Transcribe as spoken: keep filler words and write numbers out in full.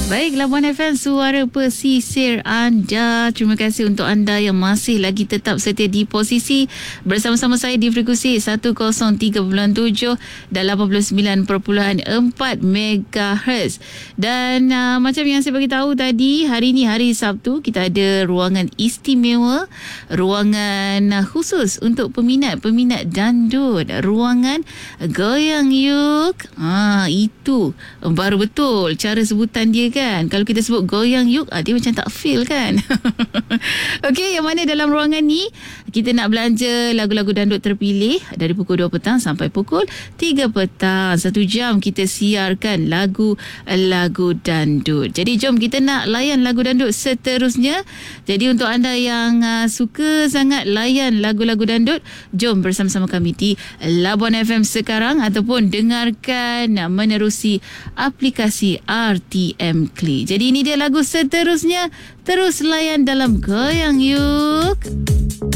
Baik, Labuan F M, suara pesisir anda. Terima kasih untuk anda yang masih lagi tetap setia di posisi bersama-sama saya di frekuensi seratus tiga perpuluhan tujuh dan lapan puluh sembilan perpuluhan empat megahertz. Dan uh, macam yang saya bagi tahu tadi, hari ini hari Sabtu kita ada ruangan istimewa, ruangan uh, khusus untuk peminat-peminat dandut, ruangan Goyang Yuk. Ha, itu baru betul cara sebutan dia kan. Kalau kita sebut Goyang Yuk, ah, dia macam tak feel kan. Okey, yang mana dalam ruangan ni kita nak belanja lagu-lagu dandut terpilih dari pukul dua petang sampai pukul tiga petang. Satu jam kita siarkan lagu-lagu dandut. Jadi jom kita nak layan lagu dandut seterusnya. Jadi untuk anda yang uh, suka sangat layan lagu-lagu dandut, jom bersama-sama kami di Labuan F M sekarang ataupun dengarkan uh, menerusi aplikasi R T M Klik. Jadi ini dia lagu seterusnya. Terus layan dalam Goyang Yuk.